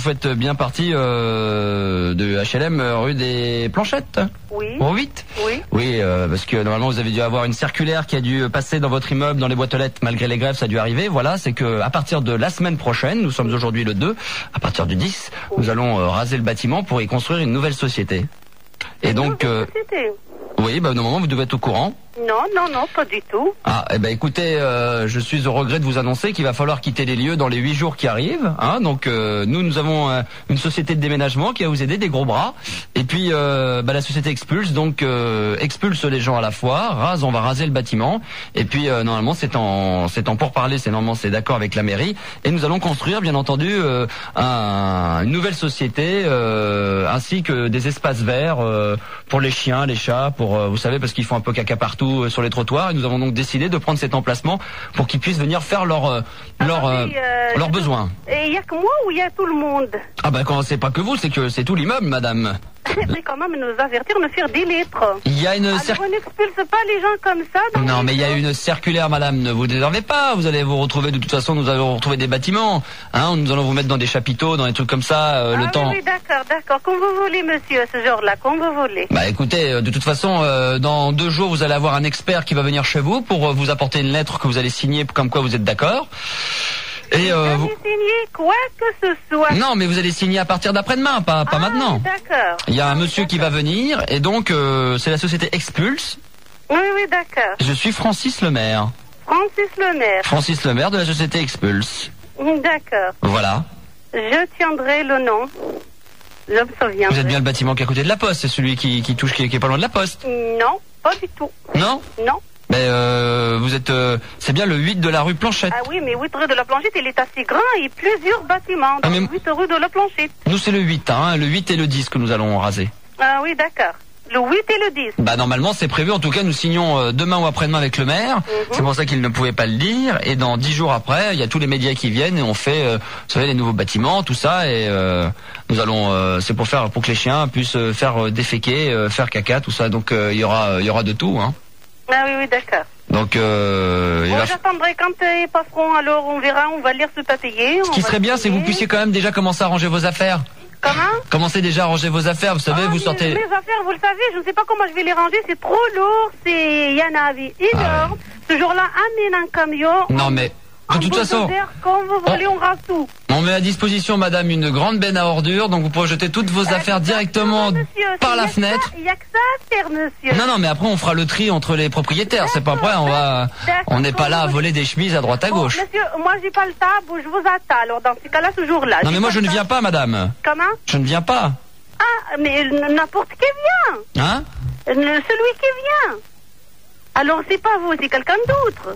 faites bien partie de HLM rue des Planchettes. Oui. Au 8. Oui. Oui, parce que normalement vous avez dû avoir une circulaire qui a dû passer dans votre immeuble, dans les boîtes aux lettres, malgré les grèves, ça a dû arriver. Voilà, c'est que à partir de la semaine prochaine, nous sommes aujourd'hui le 2, à partir du 10, nous allons raser le bâtiment pour y construire une nouvelle société. Et donc, oui, normalement vous devez être au courant. Non, pas du tout. Ah, écoutez, je suis au regret de vous annoncer qu'il va falloir quitter les lieux dans les 8 jours qui arrivent. Hein, donc, nous avons une société de déménagement qui va vous aider, des gros bras. Et puis, la société expulse, donc expulse les gens à la fois. On va raser le bâtiment. Et puis, normalement, c'est en pourparlers, c'est d'accord avec la mairie. Et nous allons construire, bien entendu, une nouvelle société, ainsi que des espaces verts pour les chiens, les chats, pour vous savez, parce qu'ils font un peu caca partout sur les trottoirs, et nous avons donc décidé de prendre cet emplacement pour qu'ils puissent venir faire leurs besoins. Et il y a que moi ou il y a tout le monde? Ah quand c'est pas que vous, c'est tout l'immeuble, madame. Mais quand même nous avertir, nous faire des lettres. Il y a une on n'expulse pas les gens comme ça. Non, mais il y a une circulaire, madame, ne vous désarmez pas, vous allez vous retrouver, de toute façon, nous allons retrouver des bâtiments, hein, nous allons vous mettre dans des chapiteaux, dans des trucs comme ça, le temps. Oui, d'accord, comme vous voulez, monsieur, ce genre-là, comme vous voulez. Écoutez, de toute façon, dans 2 jours, vous allez avoir un expert qui va venir chez vous pour vous apporter une lettre que vous allez signer comme quoi vous êtes d'accord. Et vous signer quoi que ce soit. Non, mais vous allez signer à partir d'après-demain, pas maintenant. D'accord. Il y a un monsieur qui va venir, et donc c'est la société Expulse. Oui, d'accord. Je suis Francis Lemaire. Francis Lemaire de la société Expulse. D'accord. Voilà. Je tiendrai le nom. Je me souviens. Vous êtes bien le bâtiment qui est à côté de la poste, c'est celui qui est pas loin de la poste. Non, pas du tout. Non. Vous êtes, c'est bien le 8 de la rue Planchette. Ah oui, mais 8 rue de la Planchette, il est assez grand, il y a plusieurs bâtiments. Donc 8 rue de la Planchette. Nous, c'est le 8, hein, le 8 et le 10 que nous allons raser. Ah oui, d'accord. Le 8 et le 10. Normalement, c'est prévu. En tout cas, nous signons demain ou après-demain avec le maire. C'est pour ça qu'il ne pouvait pas le dire. Et dans 10 jours après, il y a tous les médias qui viennent et on fait, vous savez, les nouveaux bâtiments, tout ça. Et nous allons, c'est pour que les chiens puissent faire déféquer, faire caca, tout ça. Donc il y aura de tout, hein. Ah oui, d'accord. Donc j'attendrai quand ils passeront, alors on verra, on va lire ce papier. Ce qui serait bien, c'est que vous puissiez quand même déjà commencer à ranger vos affaires. Comment? Commencez déjà à ranger vos affaires, vous savez, vous sortez... Mes affaires, vous le savez, je ne sais pas comment je vais les ranger, c'est trop lourd, il y en a énorme. Ce jour-là, amène un camion. Non mais... De toute façon, quand vous voulez, on rase tout. On met à disposition, madame, une grande benne à ordures, donc vous pourrez jeter toutes vos affaires directement par la fenêtre. Il n'y a que ça à faire, monsieur. Non, mais après on fera le tri entre les propriétaires. C'est pas après, on n'est pas là à voler des chemises à droite à gauche. Monsieur, moi j'ai pas le temps, je vous attends. Alors dans ce cas-là, ce jour-là. Non, mais moi je ne viens pas, madame. Comment? Je ne viens pas. Ah, mais n'importe qui vient. Hein? Celui qui vient. Alors c'est pas vous, c'est quelqu'un d'autre.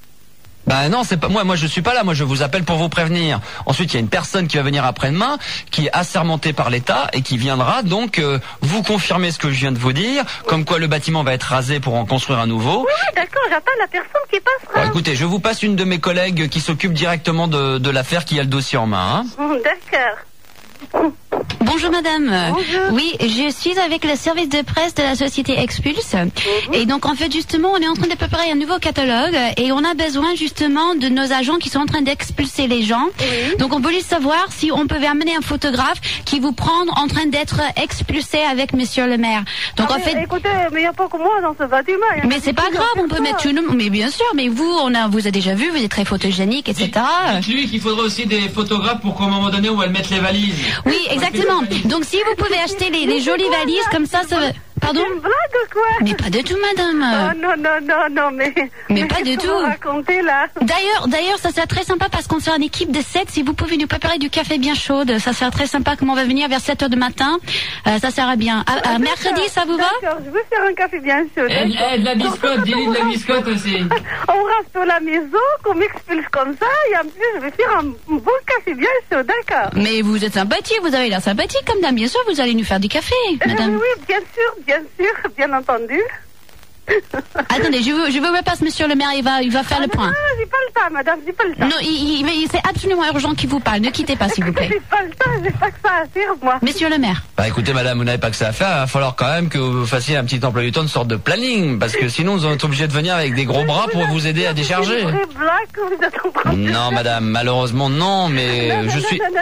Non, c'est pas moi je suis pas là, moi je vous appelle pour vous prévenir. Ensuite, il y a une personne qui va venir après-demain, qui est assermentée par l'État et qui viendra donc vous confirmer ce que je viens de vous dire, comme quoi le bâtiment va être rasé pour en construire un nouveau. Oui, d'accord, j'attends la personne qui passera. Bon, écoutez, je vous passe une de mes collègues qui s'occupe directement de l'affaire, qui a le dossier en main. Hein. D'accord. Bonjour madame. Bonjour. Oui, je suis avec le service de presse de la société Expulse. Et donc en fait justement on est en train de préparer un nouveau catalogue et on a besoin justement de nos agents qui sont en train d'expulser les gens. Donc on voulait savoir si on pouvait amener un photographe qui vous prend en train d'être expulsé avec monsieur le maire. Donc en fait... Écoutez, mais il n'y a pas que moi dans ce bâtiment. Mais c'est pas grave, on peut mettre tout le monde. Mais bien sûr, mais vous a déjà vu, vous êtes très photogénique, etc. Dites-lui qu'il faudrait aussi des photographes pour qu'à un moment donné on va le mettre les valises. Oui, exactement. Donc si vous pouvez acheter les jolies valises comme ça va... Pardon? C'est une blague ou quoi? Mais pas du tout, madame. Non, mais pas du tout. Vous racontez là. D'ailleurs, ça serait très sympa parce qu'on sera une équipe de 7. Si vous pouvez nous préparer du café bien chaud, ça serait très sympa. Comme on va venir vers 7h du matin, ça serait bien. Mercredi, ça vous va? D'accord, je veux faire un café bien chaud. De la biscotte, dis-lui de la biscotte aussi. On reste à la maison, qu'on m'expulse comme ça, et en plus, je vais faire un bon café bien chaud, d'accord. Mais vous êtes sympathique, vous avez l'air sympathique comme dame. Bien sûr, vous allez nous faire du café, madame. Oui, bien sûr, bien entendu. Attendez, je vous repasse monsieur le maire, il va faire le point. Non, j'ai pas le temps, madame, j'ai pas le temps. Non, c'est absolument urgent qu'il vous parle, ne quittez pas s'il vous plaît. J'ai pas le temps, j'ai pas que ça à faire, moi. Monsieur le maire. Écoutez madame, vous n'avez pas que ça à faire, il va falloir quand même que vous fassiez un petit emploi du temps, une sorte de planning, parce que sinon vous êtes obligé de venir avec des gros bras pour vous aider à décharger. C'est une vraie blague que vous êtes en train de faire. Non madame, malheureusement non, mais je suis...